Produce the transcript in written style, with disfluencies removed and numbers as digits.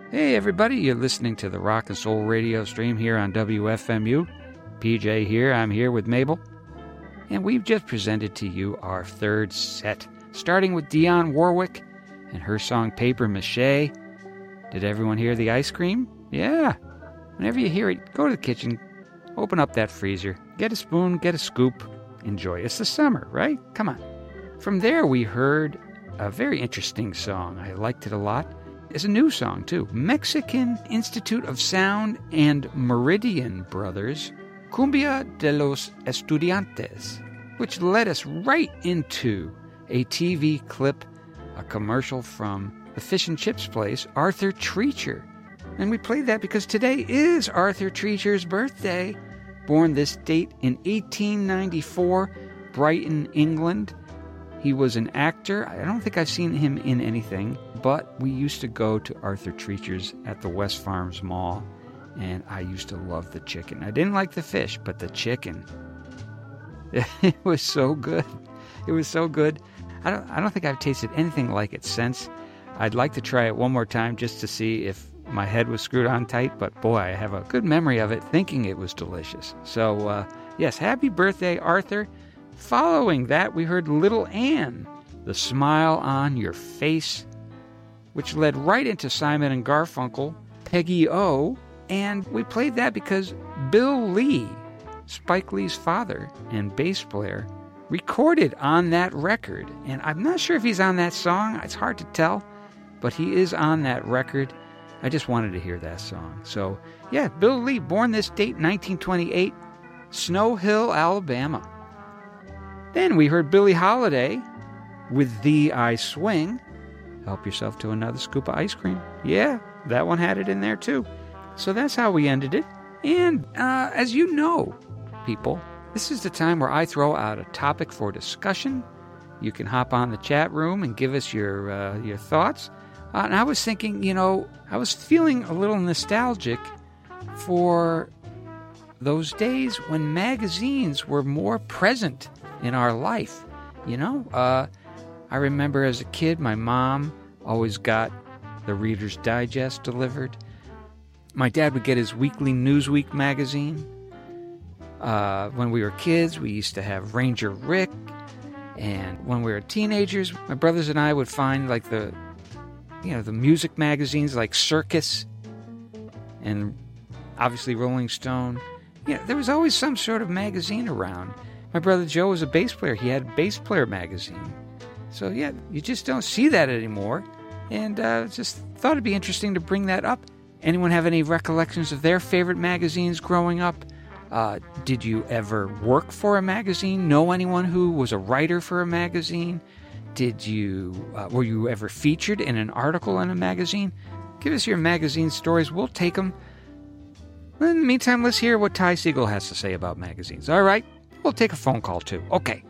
Hey everybody, you're listening to the Rock and Soul Radio stream here on WFMU. PJ here, I'm here with Mabel. And we've just presented to you our third set, starting with Dionne Warwick and her song Paper Mache. Did everyone hear the ice cream? Yeah. Whenever you hear it, go to the kitchen, open up that freezer, get a spoon, get a scoop, enjoy. It's the summer, right? Come on. From there we heard a very interesting song. I liked it a lot. It's a new song, too. Mexican Institute of Sound and Meridian Brothers, Cumbia de los Estudiantes, which led us right into a TV clip, a commercial from the fish and chips place, Arthur Treacher. And we played that because today is Arthur Treacher's birthday. Born this date in 1894, Brighton, England. He was an actor. I don't think I've seen him in anything, but we used to go to Arthur Treacher's at the West Farms Mall, and I used to love the chicken. I didn't like the fish, but the chicken. It was so good. It was so good. I don't think I've tasted anything like it since. I'd like to try it one more time just to see if my head was screwed on tight, but boy, I have a good memory of it, thinking it was delicious. So, yes, happy birthday, Arthur. Following that, we heard Little Ann, The Smile on Your Face, which led right into Simon and Garfunkel, Peggy O, and we played that because Bill Lee, Spike Lee's father and bass player, recorded on that record. And I'm not sure if he's on that song. It's hard to tell, but he is on that record. I just wanted to hear that song. So, yeah, Bill Lee, born this date, 1928, Snow Hill, Alabama. Then we heard Billie Holiday with Thee I Swing. Help yourself to another scoop of ice cream. Yeah, that one had it in there too. So that's how we ended it. And as you know, people, this is the time where I throw out a topic for discussion. You can hop on the chat room and give us your thoughts. And I was thinking, I was feeling a little nostalgic for those days when magazines were more present in our life. I remember as a kid, my mom always got the Reader's Digest delivered. My dad would get his weekly Newsweek magazine. When we were kids, we used to have Ranger Rick. And when we were teenagers, my brothers and I would find like the music magazines like Circus and obviously Rolling Stone. There was always some sort of magazine around. My brother Joe was a bass player. He had a Bass Player magazine. So, yeah, you just don't see that anymore. And just thought it'd be interesting to bring that up. Anyone have any recollections of their favorite magazines growing up? Did you ever work for a magazine? Know anyone who was a writer for a magazine? Were you ever featured in an article in a magazine? Give us your magazine stories. We'll take them. In the meantime, let's hear what Ty Segall has to say about magazines. All right? We'll take a phone call, too. Okay.